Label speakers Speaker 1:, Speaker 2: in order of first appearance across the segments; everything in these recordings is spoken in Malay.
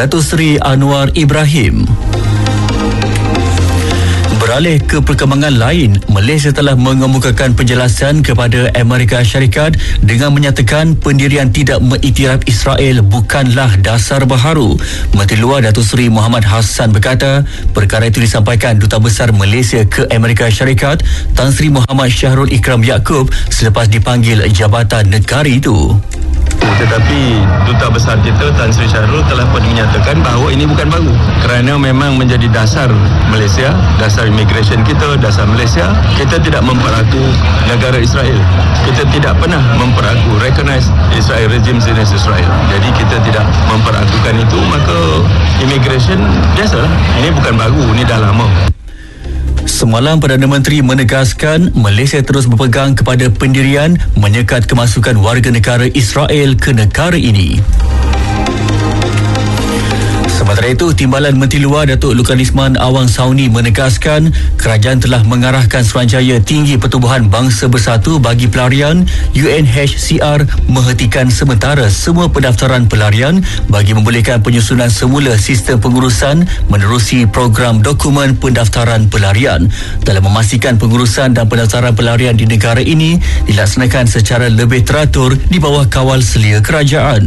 Speaker 1: Datuk Seri Anwar Ibrahim. Beralih ke perkembangan lain, Malaysia telah mengemukakan penjelasan kepada Amerika Syarikat dengan menyatakan pendirian tidak mengiktiraf Israel bukanlah dasar baharu. Menteri Luar Datuk Seri Muhammad Hassan berkata, perkara itu disampaikan Duta Besar Malaysia ke Amerika Syarikat Tan Sri Muhammad Syahrul Ikram Yaakob selepas dipanggil jabatan negara itu.
Speaker 2: Tetapi Duta Besar kita Tan Sri Syahrul telah pun menyatakan bahawa ini bukan baru, kerana memang menjadi dasar Malaysia, dasar immigration kita, dasar Malaysia. Kita tidak memperaku negara Israel. Kita tidak pernah memperaku recognize Israel, regime Zionist Israel. Jadi kita tidak memperakukan itu, maka immigration biasalah. Ini bukan baru, ini dah lama.
Speaker 1: Semalam Perdana Menteri menegaskan Malaysia terus berpegang kepada pendirian menyekat kemasukan warga negara Israel ke negara ini. Sementara itu, Timbalan Menteri Luar Datuk Lukanisman Awang Sauni menegaskan kerajaan telah mengarahkan Suruhanjaya Tinggi Pertubuhan Bangsa Bersatu bagi Pelarian UNHCR menghentikan sementara semua pendaftaran pelarian bagi membolehkan penyusunan semula sistem pengurusan menerusi program dokumen pendaftaran pelarian dalam memastikan pengurusan dan pendaftaran pelarian di negara ini dilaksanakan secara lebih teratur di bawah kawal selia kerajaan.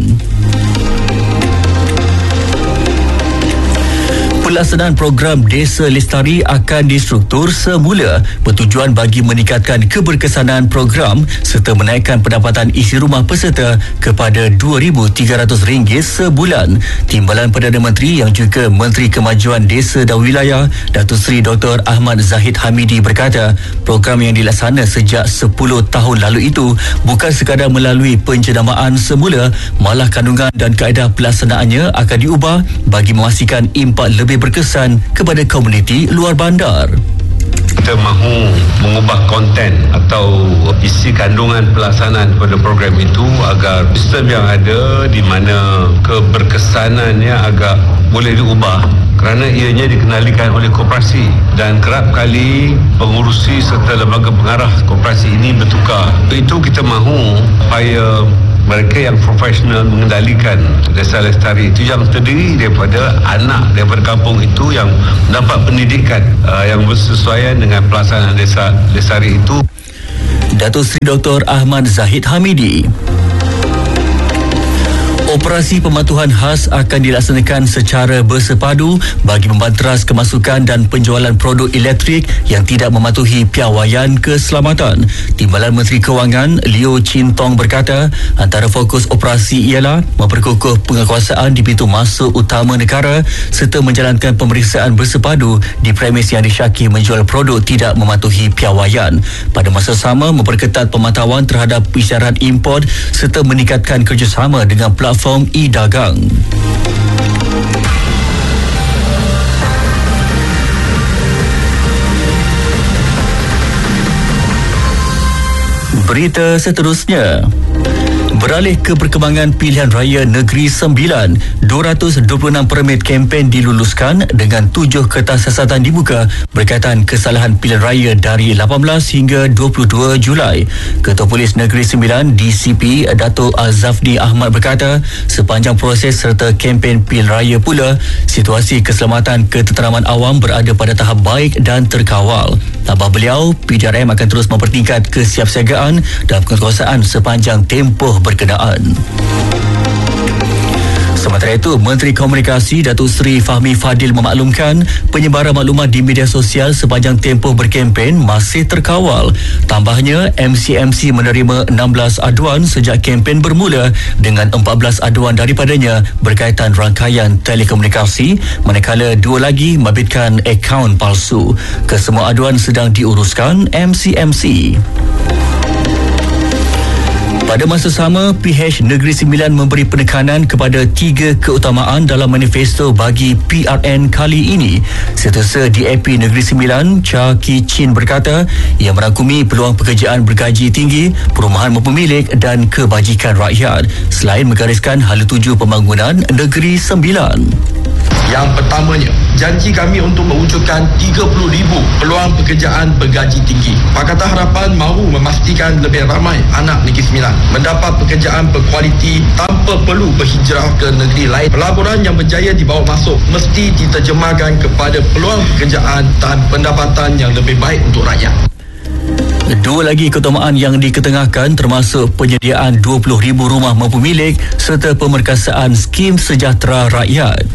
Speaker 1: Pelaksanaan program Desa Lestari akan distruktur semula bertujuan bagi meningkatkan keberkesanan program serta menaikkan pendapatan isi rumah peserta kepada RM2,300 sebulan. Timbalan Perdana Menteri yang juga Menteri Kemajuan Desa dan Wilayah Datuk Seri Dr. Ahmad Zahid Hamidi berkata, program yang dilaksana sejak 10 tahun lalu itu bukan sekadar melalui penjenamaan semula, malah kandungan dan kaedah pelaksanaannya akan diubah bagi memastikan impak lebih berkesan kepada komuniti luar bandar.
Speaker 3: Kita mahu mengubah konten atau isi kandungan pelaksanaan pada program itu agar sistem yang ada di mana keberkesanannya agak boleh diubah kerana ianya dikenalikan oleh koperasi dan kerap kali pengurusi serta lembaga pengarah koperasi ini bertukar. Itu kita mahu supaya mereka yang profesional mengendalikan Desa Lestari itu yang terdiri daripada anak daripada kampung itu yang mendapat pendidikan yang bersesuaian dengan pelaksanaan Desa Lestari itu.
Speaker 1: Datuk Seri Dr. Ahmad Zahid Hamidi. Operasi pematuhan khas akan dilaksanakan secara bersepadu bagi membanteras kemasukan dan penjualan produk elektrik yang tidak mematuhi piawaian keselamatan. Timbalan Menteri Kewangan Leo Chin Tong berkata, antara fokus operasi ialah memperkukuh penguasaan di pintu masuk utama negara serta menjalankan pemeriksaan bersepadu di premis yang disyaki menjual produk tidak mematuhi piawaian. Pada masa sama, memperketat pemantauan terhadap isyarat import serta meningkatkan kerjasama dengan platform e-dagang. Berita seterusnya. Beralih ke perkembangan pilihan raya Negeri Sembilan, 226 permit kempen diluluskan dengan 7 kertas siasatan dibuka berkaitan kesalahan pilihan raya dari 18 hingga 22 Julai. Ketua Polis Negeri Sembilan DCP Datuk Azafni Ahmad berkata, sepanjang proses serta kempen pilihan raya pula, situasi keselamatan ketenteraman awam berada pada tahap baik dan terkawal. Tambah beliau, PDRM akan terus mempertingkat kesiapsiagaan dan penguasaan sepanjang tempoh berkenaan. Sementara itu, Menteri Komunikasi Datuk Seri Fahmi Fadil memaklumkan penyebaran maklumat di media sosial sepanjang tempoh berkempen masih terkawal. Tambahnya, MCMC menerima 16 aduan sejak kempen bermula dengan 14 aduan daripadanya berkaitan rangkaian telekomunikasi, manakala 2 lagi membabitkan akaun palsu. Kesemua aduan sedang diuruskan MCMC. Pada masa sama, PH Negeri Sembilan memberi penekanan kepada 3 keutamaan dalam manifesto bagi PRN kali ini. Setiausaha DAP Negeri Sembilan, Cha Ki Chin berkata, ia merangkumi peluang pekerjaan bergaji tinggi, perumahan berpemilik dan kebajikan rakyat, selain menggariskan hala tuju pembangunan Negeri Sembilan.
Speaker 4: Yang pertamanya, janji kami untuk mewujudkan 30,000 peluang pekerjaan bergaji tinggi. Pakatan Harapan mahu memastikan lebih ramai anak Negeri Sembilan mendapat pekerjaan berkualiti tanpa perlu berhijrah ke negeri lain. Pelaburan yang berjaya dibawa masuk mesti diterjemahkan kepada peluang pekerjaan dan pendapatan yang lebih baik untuk rakyat.
Speaker 1: Dua lagi keutamaan yang diketengahkan termasuk penyediaan 20,000 rumah mampu milik serta pemerkasaan skim sejahtera rakyat.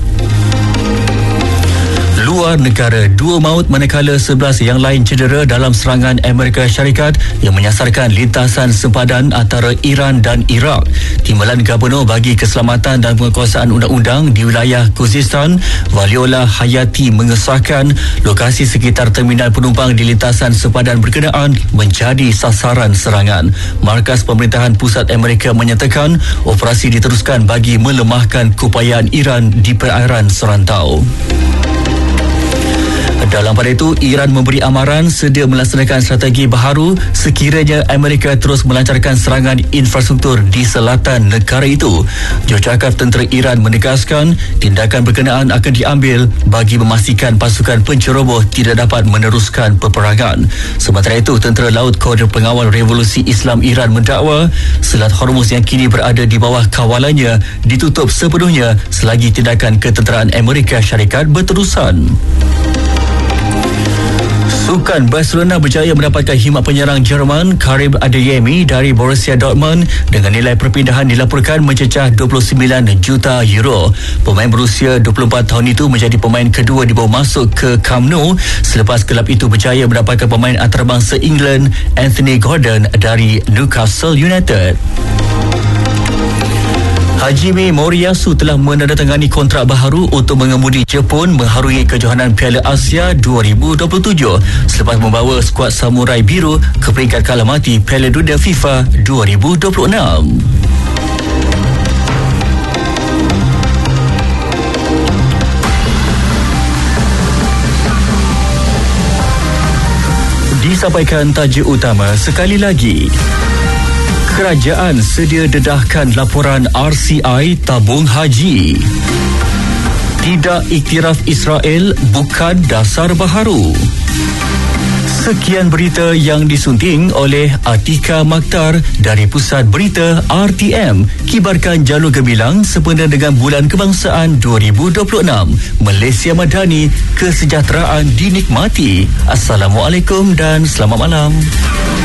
Speaker 1: Luar negara, 2 maut manakala 11 yang lain cedera dalam serangan Amerika Syarikat yang menyasarkan lintasan sempadan antara Iran dan Iraq. Timbalan Gubernur bagi Keselamatan dan Penguasaan Undang-Undang di wilayah Khuzestan, Valiola Hayati mengesahkan lokasi sekitar terminal penumpang di lintasan sempadan berkenaan menjadi sasaran serangan. Markas Pemerintahan Pusat Amerika menyatakan operasi diteruskan bagi melemahkan keupayaan Iran di perairan serantau. Dalam pada itu, Iran memberi amaran sedia melaksanakan strategi baharu sekiranya Amerika terus melancarkan serangan infrastruktur di selatan negara itu. Jurucakap Tentera Iran menegaskan tindakan berkenaan akan diambil bagi memastikan pasukan penceroboh tidak dapat meneruskan peperangan. Sementara itu, Tentera Laut Kode Pengawal Revolusi Islam Iran mendakwa Selat Hormuz yang kini berada di bawah kawalannya ditutup sepenuhnya selagi tindakan ketenteraan Amerika Syarikat berterusan. Sukan Barcelona berjaya mendapatkan khidmat penyerang Jerman Karim Adeyemi dari Borussia Dortmund dengan nilai perpindahan dilaporkan mencecah 29 juta euro. Pemain berusia 24 tahun itu menjadi pemain kedua dibawa masuk ke Camp Nou selepas kelab itu berjaya mendapatkan pemain antarabangsa England Anthony Gordon dari Newcastle United. Hajime Moriyasu telah menandatangani kontrak baharu untuk mengemudi Jepun mengharungi kejohanan Piala Asia 2027 selepas membawa skuad Samurai Biru ke peringkat kalah mati Piala Dunia FIFA 2026. Disampaikan tajuk utama sekali lagi. Kerajaan sedia dedahkan laporan RCI tabung haji. Tidak iktiraf Israel bukan dasar baharu. Sekian berita yang disunting oleh Atika Makhtar dari Pusat Berita RTM. Kibarkan jalur gemilang sempena dengan Bulan Kebangsaan 2026. Malaysia Madani, kesejahteraan dinikmati. Assalamualaikum dan selamat malam.